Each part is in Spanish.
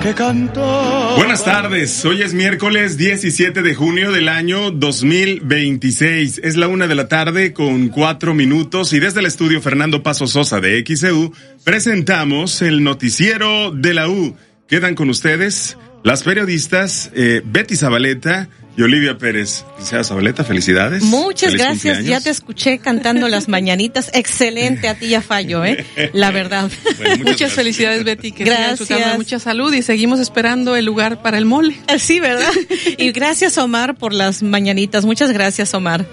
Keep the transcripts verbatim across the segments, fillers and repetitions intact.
que cantar. Buenas tardes, hoy es miércoles diecisiete de junio del año dos mil veintiséis. Es la una de la tarde con cuatro minutos y desde el estudio Fernando Paso Sosa de X E U presentamos el noticiero de la U. Quedan con ustedes las periodistas eh, Betty Zabaleta y Olivia Pérez. Licenciada Zabaleta, felicidades. Muchas Feliz gracias, cumpleaños. ya te escuché cantando las mañanitas. Excelente, a ti ya fallo, ¿eh? La verdad. Bueno, muchas, muchas felicidades, Betty, que sigas disfrutando de mucha salud y seguimos esperando el lugar para el mole. Sí, ¿verdad? Y gracias, Omar, por las mañanitas. Muchas gracias, Omar.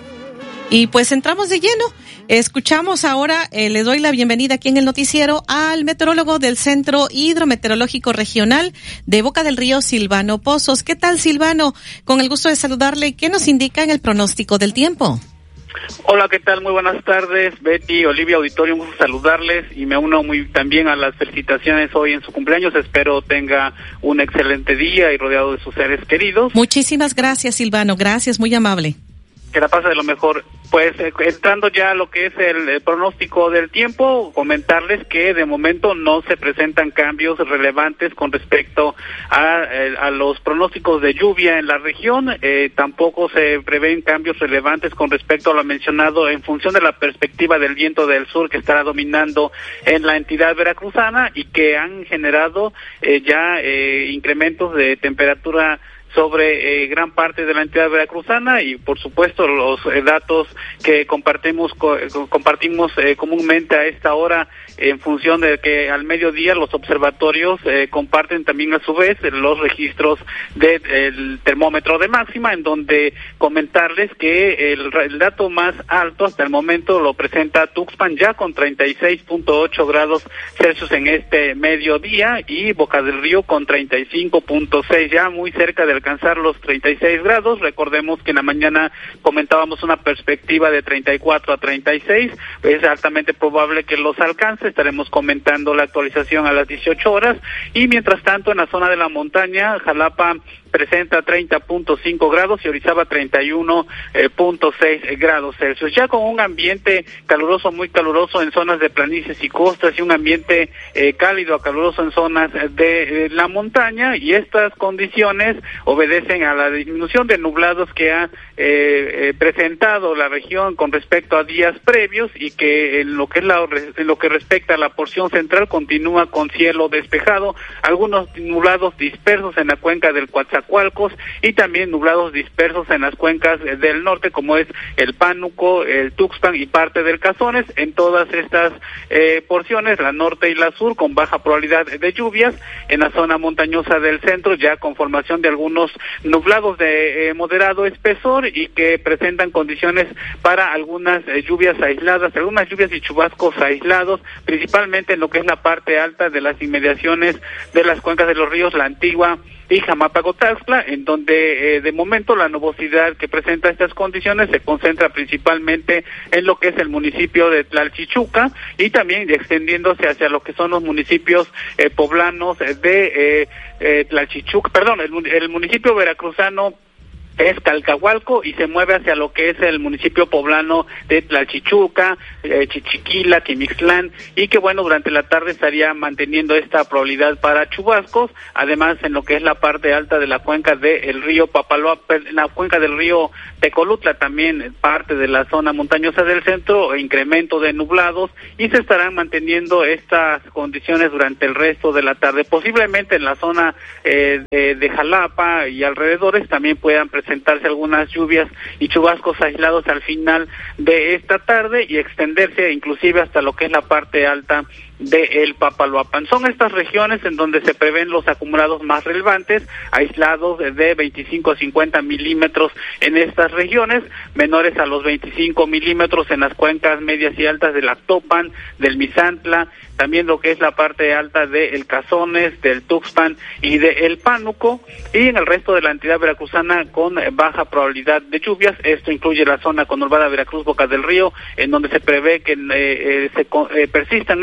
Y pues entramos de lleno. Escuchamos ahora, eh, le doy la bienvenida aquí en el noticiero al meteorólogo del Centro Hidrometeorológico Regional de Boca del Río, Silvano Pozos. ¿Qué tal, Silvano? Con el gusto de saludarle. ¿Qué nos indica en el pronóstico del tiempo? Hola, ¿qué tal? Muy buenas tardes, Betty, Olivia, auditorio, un gusto saludarles y me uno muy también a las felicitaciones hoy en su cumpleaños. Espero tenga un excelente día y rodeado de sus seres queridos. Muchísimas gracias, Silvano. Gracias, muy amable. Que la pase de lo mejor. Pues eh, entrando ya a lo que es el, el pronóstico del tiempo, comentarles que de momento no se presentan cambios relevantes con respecto a, eh, a los pronósticos de lluvia en la región, eh, tampoco se prevén cambios relevantes con respecto a lo mencionado en función de la perspectiva del viento del sur que estará dominando en la entidad veracruzana y que han generado eh, ya eh, incrementos de temperatura sobre eh, gran parte de la entidad veracruzana y por supuesto los eh, datos que compartimos co- compartimos eh, comúnmente a esta hora en función de que al mediodía los observatorios eh, comparten también a su vez los registros del de, termómetro de máxima, en donde comentarles que el, el dato más alto hasta el momento lo presenta Tuxpan ya con treinta y seis punto ocho grados Celsius en este mediodía y Boca del Río con treinta y cinco punto seis, ya muy cerca del alcanzar los treinta y seis grados. Recordemos que en la mañana comentábamos una perspectiva de treinta y cuatro a treinta y seis, es altamente probable que los alcance. Estaremos comentando la actualización a las dieciocho horas y mientras tanto en la zona de la montaña, Jalapa presenta treinta punto cinco grados y Orizaba treinta y uno punto seis grados Celsius, ya con un ambiente caluroso, muy caluroso en zonas de planicies y costas y un ambiente eh, cálido a caluroso en zonas de, de la montaña, y estas condiciones obedecen a la disminución de nublados que ha eh, eh, presentado la región con respecto a días previos y que en lo que es la en lo que respecta a la porción central continúa con cielo despejado, algunos nublados dispersos en la cuenca del Coatzacoalcos y también nublados dispersos en las cuencas del norte como es el Pánuco, el Tuxpan y parte del Cazones. En todas estas eh, porciones, la norte y la sur, con baja probabilidad de lluvias, en la zona montañosa del centro ya con formación de algunos nublados de eh, moderado espesor y que presentan condiciones para algunas eh, lluvias aisladas, algunas lluvias y chubascos aislados, principalmente en lo que es la parte alta de las inmediaciones de las cuencas de los ríos La Antigua y Jamapa-Cotaxtla, en donde eh, de momento la nubosidad que presenta estas condiciones se concentra principalmente en lo que es el municipio de Tlalchichuca y también extendiéndose hacia lo que son los municipios eh, poblanos de eh, eh, Tlalchichuca, perdón, el, el municipio veracruzano es Calcahualco y se mueve hacia lo que es el municipio poblano de Tlalchichuca, eh, Chichiquila, Quimixtlán, y que bueno, durante la tarde estaría manteniendo esta probabilidad para chubascos, además en lo que es la parte alta de la cuenca del río Papaloapan, en la cuenca del río Tecolutla, también parte de la zona montañosa del centro, incremento de nublados, y se estarán manteniendo estas condiciones durante el resto de la tarde. Posiblemente en la zona eh, de, de Jalapa y alrededores también puedan presentarse algunas lluvias y chubascos aislados al final de esta tarde y extenderse inclusive hasta lo que es la parte alta de el Papaloapan. Son estas regiones en donde se prevén los acumulados más relevantes, aislados de veinticinco a cincuenta milímetros en estas regiones, menores a los veinticinco milímetros en las cuencas medias y altas del Actopan, del Misantla, también lo que es la parte alta de El Cazones, del Tuxpan y de El Pánuco, y en el resto de la entidad veracruzana con baja probabilidad de lluvias. Esto incluye la zona conurbada Veracruz, Boca del Río, en donde se prevé que eh, eh, se eh, persistan estas condiciones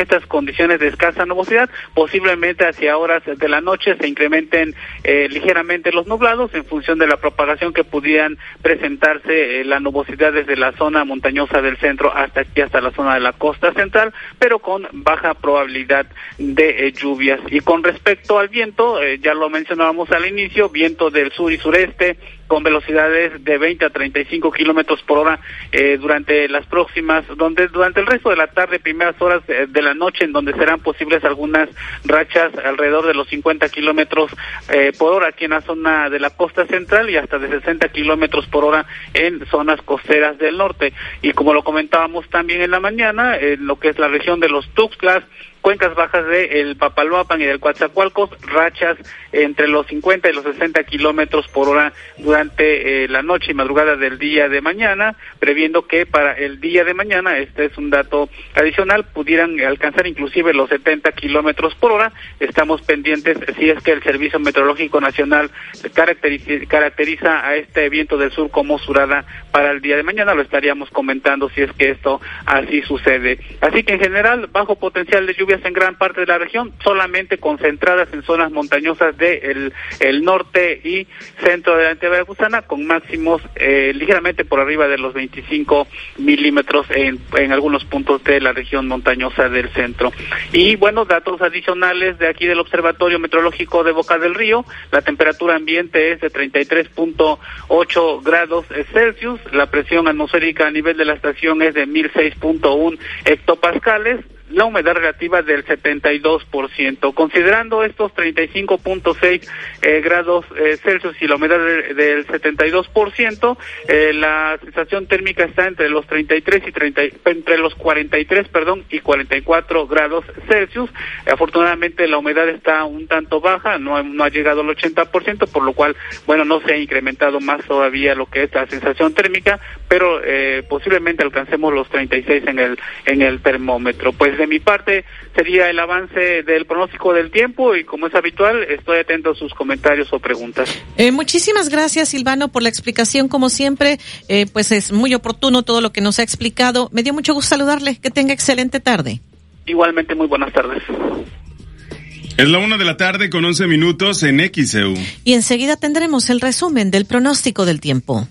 condiciones de escasa nubosidad, posiblemente hacia horas de la noche se incrementen eh, ligeramente los nublados en función de la propagación que pudieran presentarse eh, la nubosidad desde la zona montañosa del centro hasta aquí, hasta la zona de la costa central, pero con baja probabilidad de eh, lluvias. Y con respecto al viento, eh, ya lo mencionábamos al inicio, viento del sur y sureste, con velocidades de veinte a treinta y cinco kilómetros por hora eh, durante las próximas, donde durante el resto de la tarde, primeras horas de, de la noche, en donde serán posibles algunas rachas alrededor de los cincuenta kilómetros eh, por hora aquí en la zona de la costa central y hasta de sesenta kilómetros por hora en zonas costeras del norte. Y como lo comentábamos también en la mañana, en lo que es la región de los Tuxtlas, cuencas bajas de el Papaloapan y del Coatzacoalcos, rachas entre los cincuenta y los sesenta kilómetros por hora durante eh, la noche y madrugada del día de mañana, previendo que para el día de mañana, este es un dato adicional, pudieran alcanzar inclusive los setenta kilómetros por hora. Estamos pendientes si es que el Servicio Meteorológico Nacional caracteriza, caracteriza a este viento del sur como surada para el día de mañana, lo estaríamos comentando si es que esto así sucede. Así que en general, bajo potencial de lluvia en gran parte de la región, solamente concentradas en zonas montañosas del el norte y centro de la entidad veracruzana, con máximos eh, ligeramente por arriba de los veinticinco milímetros en, en algunos puntos de la región montañosa del centro. Y bueno, datos adicionales de aquí del Observatorio Meteorológico de Boca del Río, la temperatura ambiente es de treinta y tres punto ocho grados Celsius, la presión atmosférica a nivel de la estación es de mil seis punto uno hectopascales, la humedad relativa del setenta y dos por ciento. Considerando estos treinta y cinco punto seis eh, grados eh, Celsius y la humedad de, del setenta y dos por ciento, eh, la sensación térmica está entre los treinta y tres y treinta, entre los cuarenta y tres, perdón, y cuarenta y cuatro grados Celsius. Afortunadamente la humedad está un tanto baja, no ha, no ha llegado al ochenta por ciento, por lo cual, bueno, no se ha incrementado más todavía lo que es la sensación térmica, pero eh, posiblemente alcancemos los treinta y seis en el en el termómetro. Pues de mi parte sería el avance del pronóstico del tiempo y como es habitual estoy atento a sus comentarios o preguntas. Eh, muchísimas gracias, Silvano, por la explicación como siempre, eh, pues es muy oportuno todo lo que nos ha explicado. Me dio mucho gusto saludarle, que tenga excelente tarde. Igualmente, muy buenas tardes. Es la una de la tarde con once minutos en X E U. Y enseguida tendremos el resumen del pronóstico del tiempo.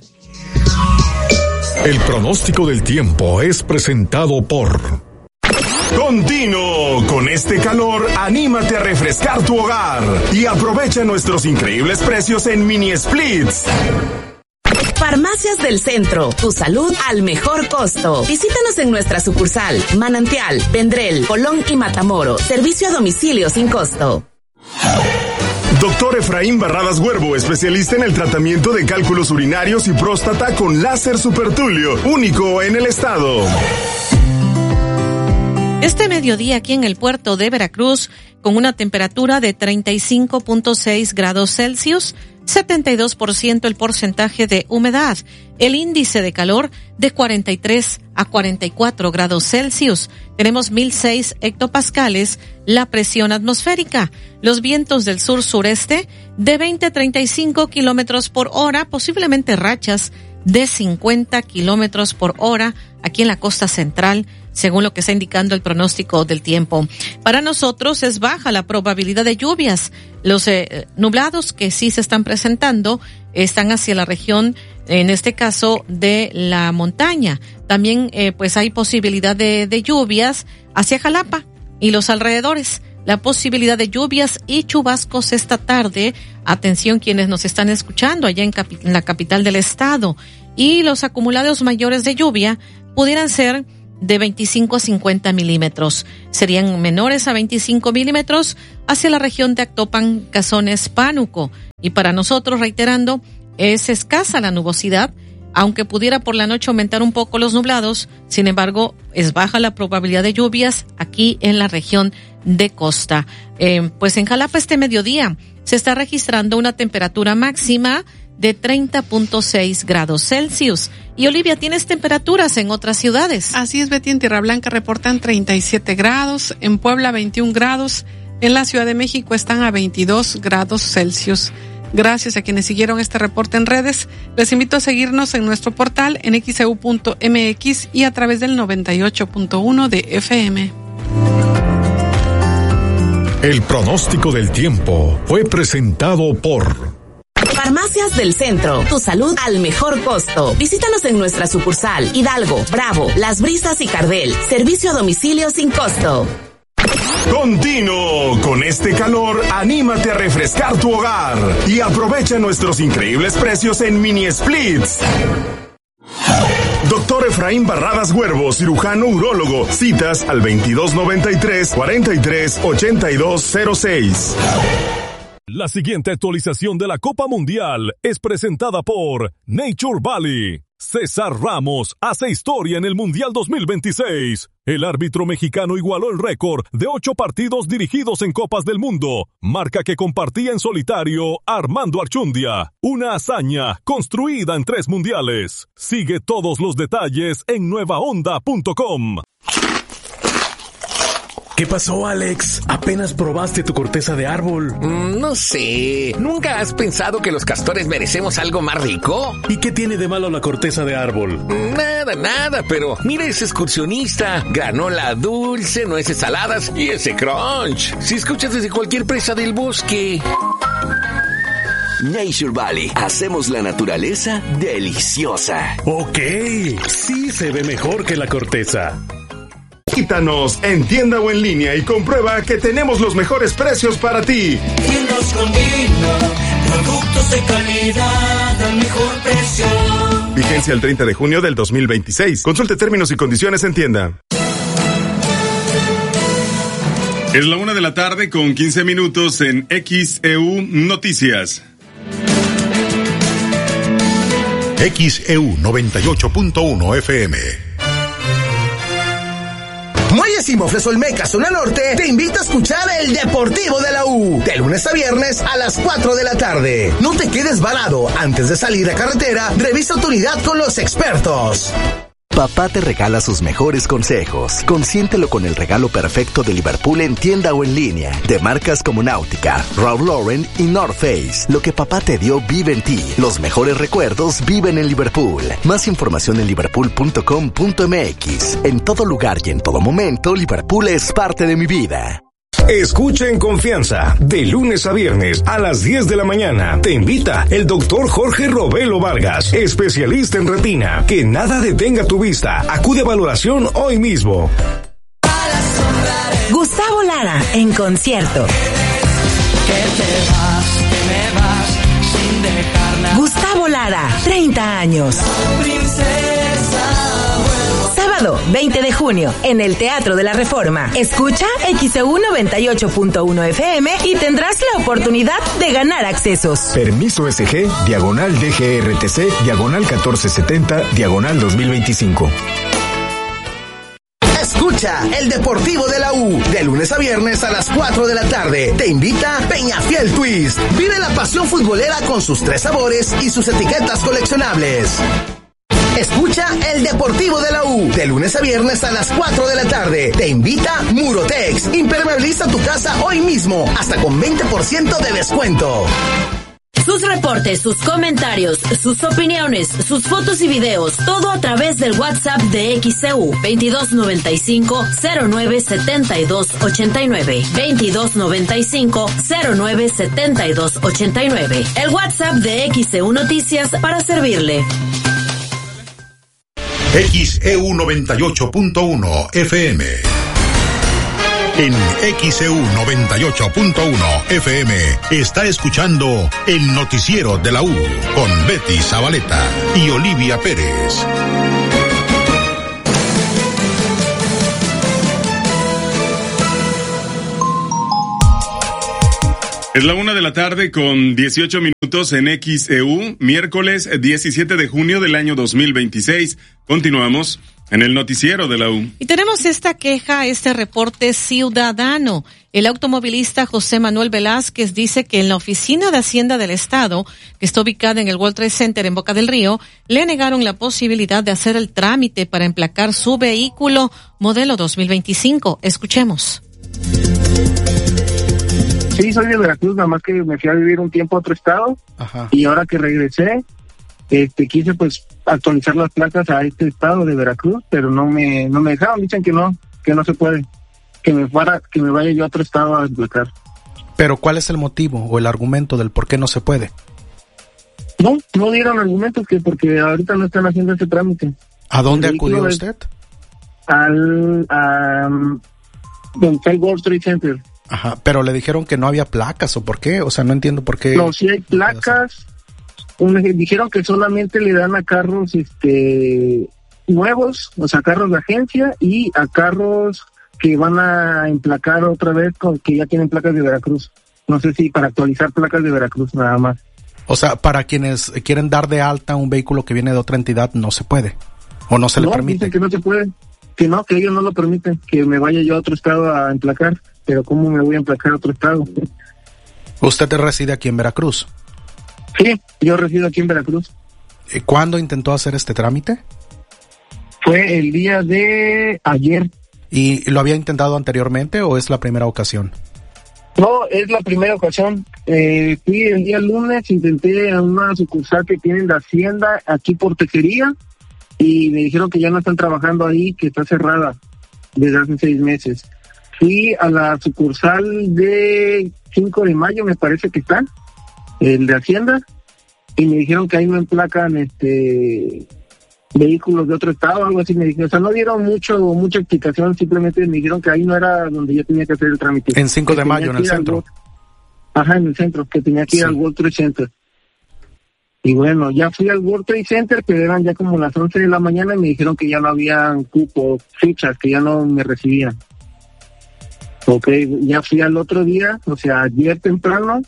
El pronóstico del tiempo es presentado por... Continuo con este calor, anímate a refrescar tu hogar y aprovecha nuestros increíbles precios en mini splits. Farmacias del Centro, tu salud al mejor costo. Visítanos en nuestra sucursal, Manantial, Vendrell, Colón y Matamoros. Servicio a domicilio sin costo. Doctor Efraín Barradas Huervo, especialista en el tratamiento de cálculos urinarios y próstata con láser supertulio, único en el estado. Este mediodía aquí en el puerto de Veracruz, con una temperatura de treinta y cinco punto seis grados Celsius, setenta y dos por ciento el porcentaje de humedad, el índice de calor de cuarenta y tres a cuarenta y cuatro grados Celsius, tenemos mil seis hectopascales, la presión atmosférica, los vientos del sur-sureste de veinte a treinta y cinco kilómetros por hora, posiblemente rachas de cincuenta kilómetros por hora aquí en la costa central, según lo que está indicando el pronóstico del tiempo. Para nosotros es baja la probabilidad de lluvias. Los eh, nublados que sí se están presentando están hacia la región, en este caso, de la montaña. También eh, pues hay posibilidad de, de lluvias hacia Jalapa y los alrededores. La posibilidad de lluvias y chubascos esta tarde. Atención quienes nos están escuchando allá en, capi- en la capital del estado. Y los acumulados mayores de lluvia pudieran ser de veinticinco a cincuenta milímetros. Serían menores a veinticinco milímetros hacia la región de Actopan, Cazones, Pánuco. Y para nosotros, reiterando, es escasa la nubosidad, aunque pudiera por la noche aumentar un poco los nublados. Sin embargo, es baja la probabilidad de lluvias aquí en la región de costa. Eh, pues en Jalapa este mediodía se está registrando una temperatura máxima de treinta punto seis grados Celsius. Y Olivia, ¿tienes temperaturas en otras ciudades? Así es, Betty, en Tierra Blanca reportan treinta y siete grados, en Puebla veintiún grados, en la Ciudad de México están a veintidós grados Celsius. Gracias a quienes siguieron este reporte en redes. Les invito a seguirnos en nuestro portal en x e u punto m x y a través del noventa y ocho punto uno de F M. El pronóstico del tiempo fue presentado por Farmacias del Centro, tu salud al mejor costo. Visítanos en nuestra sucursal Hidalgo, Bravo, Las Brisas y Cardel. Servicio a domicilio sin costo. Continuo, con este calor, anímate a refrescar tu hogar y aprovecha nuestros increíbles precios en mini splits. Doctor Efraín Barradas Huervo, cirujano urólogo. Citas al veintidós noventa y tres, cuarenta y tres, ochenta y dos cero seis. La siguiente actualización de la Copa Mundial es presentada por Nature Valley. César Ramos hace historia en el Mundial dos mil veintiséis. El árbitro mexicano igualó el récord de ocho partidos dirigidos en Copas del Mundo, marca que compartía en solitario Armando Archundia. Una hazaña construida en tres mundiales. Sigue todos los detalles en nueva onda punto com. ¿Qué pasó, Alex? Apenas probaste tu corteza de árbol. Mm, no sé. ¿Nunca has pensado que los castores merecemos algo más rico? ¿Y qué tiene de malo la corteza de árbol? Nada, nada, pero mira ese excursionista. Granola dulce, nueces saladas y ese crunch. Si escuchas desde cualquier presa del bosque. Nature Valley. Hacemos la naturaleza deliciosa. Ok, sí se ve mejor que la corteza. Visítanos en tienda o en línea y comprueba que tenemos los mejores precios para ti. Tiendas con vino, productos de calidad al mejor precio. Vigencia el treinta de junio del dos mil veintiséis. Consulte términos y condiciones en tienda. Es la una de la tarde con quince minutos en X E U Noticias. X E U noventa y ocho punto uno F M. Muelles y Mofles Olmeca, zona norte, te invita a escuchar el Deportivo de la U, de lunes a viernes a las cuatro de la tarde. No te quedes varado, antes de salir a carretera, revisa tu unidad con los expertos. Papá te regala sus mejores consejos. Consiéntelo con el regalo perfecto de Liverpool en tienda o en línea. De marcas como Náutica, Ralph Lauren y North Face. Lo que papá te dio vive en ti. Los mejores recuerdos viven en Liverpool. Más información en liverpool punto com punto m x. En todo lugar y en todo momento, Liverpool es parte de mi vida. Escucha en confianza, de lunes a viernes a las diez de la mañana. Te invita el doctor Jorge Robelo Vargas, especialista en retina. Que nada detenga tu vista. Acude a valoración hoy mismo. Gustavo Lara, en concierto. Que te vas, que me vas, sin dejar nada. Gustavo Lara, treinta años. Sábado, veinte de junio, en el Teatro de la Reforma. Escucha X E U noventa y ocho punto uno F M y tendrás la oportunidad de ganar accesos. Permiso S G, diagonal D G R T C, diagonal catorce setenta, diagonal dos mil veinticinco. Escucha el Deportivo de la U, de lunes a viernes a las cuatro de la tarde. Te invita Peñafiel Twist. Vive la pasión futbolera con sus tres sabores y sus etiquetas coleccionables. Escucha el Deportivo de la U, de lunes a viernes a las cuatro de la tarde. Te invita Murotex. Impermeabiliza tu casa hoy mismo, hasta con veinte por ciento de descuento. Sus reportes, sus comentarios, sus opiniones, sus fotos y videos, todo a través del WhatsApp de X E U veintidós noventa y cinco, cero nueve setenta y dos ochenta y nueve, veintidós noventa y cinco, cero nueve setenta y dos ochenta y nueve. El WhatsApp de X E U Noticias para servirle. X E U noventa y ocho punto uno F M. En X E U noventa y ocho punto uno F M está escuchando el noticiero de la U con Betty Zabaleta y Olivia Pérez. Es la una de la tarde con dieciocho minutos en X E U, miércoles diecisiete de junio del año dos mil veintiséis. Continuamos en el noticiero de la U. Y tenemos esta queja, este reporte ciudadano. El automovilista José Manuel Velázquez dice que en la oficina de Hacienda del Estado, que está ubicada en el World Trade Center en Boca del Río, le negaron la posibilidad de hacer el trámite para emplacar su vehículo modelo dos mil veinticinco. Escuchemos. Sí, soy de Veracruz, nada más que me fui a vivir un tiempo a otro estado. Ajá. Y ahora que regresé, este, quise pues actualizar las placas a este estado de Veracruz, pero no me, no me dejaron, dicen que no, que no se puede. que me fuera, que me vaya yo a otro estado a emplacar. Pero ¿cuál es el motivo o el argumento del por qué no se puede? No, no dieron argumentos que porque ahorita no están haciendo ese trámite. ¿A dónde acudió usted? Al, a, donde está el World Trade Center. Ajá, pero le dijeron que no había placas o por qué, o sea, no entiendo por qué. No, sí hay placas. Un, dijeron que solamente le dan a carros, este, nuevos, o sea, carros de agencia y a carros que van a emplacar otra vez con que ya tienen placas de Veracruz. No sé si para actualizar placas de Veracruz nada más. O sea, para quienes quieren dar de alta un vehículo que viene de otra entidad, no se puede. ¿O no se no, le permite? Dicen que no se puede. Que no, que ellos no lo permiten. Que me vaya yo a otro estado a emplacar. Pero ¿cómo me voy a emplacar a otro estado? ¿Usted reside aquí en Veracruz? Sí, yo resido aquí en Veracruz. ¿Cuándo intentó hacer este trámite? Fue el día de ayer. ¿Y lo había intentado anteriormente o es la primera ocasión? No, es la primera ocasión. Eh, fui el día lunes, intenté a una sucursal que tienen de Hacienda aquí por Tejería y me dijeron que ya no están trabajando ahí, que está cerrada desde hace seis meses. Fui a la sucursal de cinco de mayo, me parece que está, el de Hacienda, y me dijeron que ahí no emplacan este vehículos de otro estado, algo así me dijeron. O sea, no dieron mucho mucha explicación, simplemente me dijeron que ahí no era donde yo tenía que hacer el trámite. En cinco de mayo, en el centro. Al, ajá, en el centro, que tenía que ir sí. al World Trade Center. Y bueno, ya fui al World Trade Center, pero eran ya como las once de la mañana y me dijeron que ya no habían cupo, fichas, que ya no me recibían. Ok, ya fui al otro día, o sea, ayer temprano,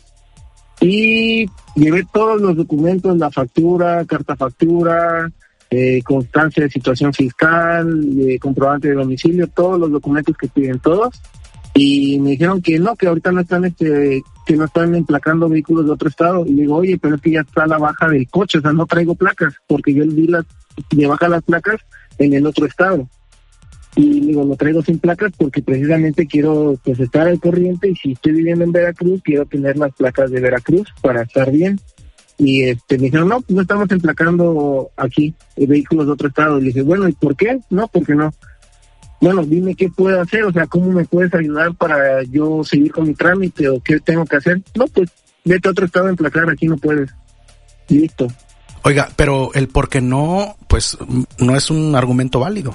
y llevé todos los documentos, la factura, carta factura, eh, constancia de situación fiscal, eh, comprobante de domicilio, todos los documentos que piden todos, y me dijeron que no, que ahorita no están, este, que no están emplacando vehículos de otro estado, y digo, oye, pero es que ya está la baja del coche, o sea, no traigo placas, porque yo di las, de baja las placas en el otro estado. Y digo, lo traigo sin placas porque precisamente quiero pues estar al corriente y si estoy viviendo en Veracruz quiero tener las placas de Veracruz para estar bien. Y este me dijeron, no, no estamos emplacando aquí vehículos de otro estado. Y le dije, bueno, ¿y por qué? No, porque no. Bueno, dime qué puedo hacer, o sea, ¿cómo me puedes ayudar para yo seguir con mi trámite o qué tengo que hacer? No, pues vete a otro estado a emplacar, aquí no puedes. Listo. Oiga, pero el por qué no, pues no es un argumento válido.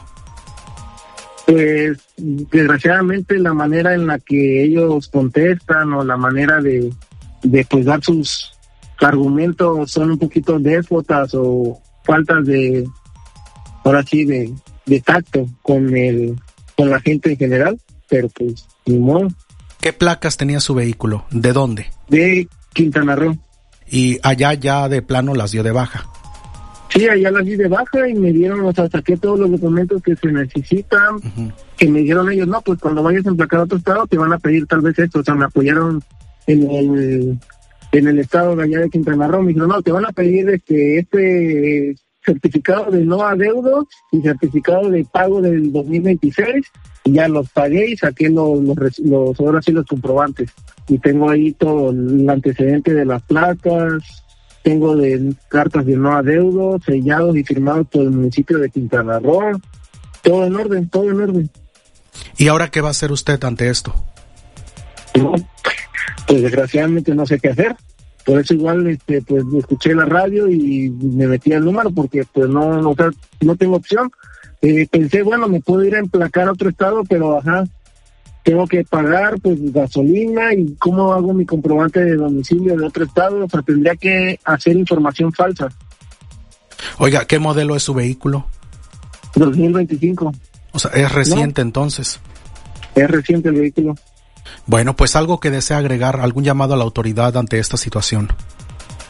Pues desgraciadamente la manera en la que ellos contestan o la manera de, de pues dar sus argumentos son un poquito déspotas o faltas de, ahora sí, de, de tacto con el con la gente en general, pero pues ni modo. ¿Qué placas tenía su vehículo? ¿De dónde? De Quintana Roo. Y allá ya de plano las dio de baja. Sí, allá las di de baja y me dieron, o sea, saqué todos los documentos que se necesitan, uh-huh. que me dijeron ellos, no, pues cuando vayas a emplacar a otro estado te van a pedir tal vez esto, o sea, me apoyaron en el en el estado de allá de Quintana Roo, me dijeron, no, te van a pedir este este certificado de no adeudos y certificado de pago del dos mil veintiséis, y ya los pagué y saqué los, los, los ahora sí los comprobantes, y tengo ahí todo el antecedente de las placas, tengo de cartas de no adeudo, sellados y firmados por el municipio de Quintana Roo. Todo en orden, todo en orden. ¿Y ahora qué va a hacer usted ante esto? No, pues desgraciadamente no sé qué hacer. Por eso igual este pues escuché la radio y me metí al número porque pues no no, no tengo opción. Eh, pensé, bueno, me puedo ir a emplacar a otro estado, pero ajá, tengo que pagar pues gasolina y cómo hago mi comprobante de domicilio de otro estado, o sea, tendría que hacer información falsa. Oiga, ¿qué modelo es su vehículo? dos mil veinticinco. O sea, es reciente no, entonces. Es reciente el vehículo. Bueno, pues algo que desea agregar, algún llamado a la autoridad ante esta situación.